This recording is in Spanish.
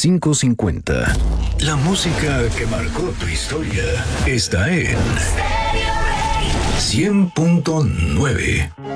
550. La música que marcó tu historia está en 100.9.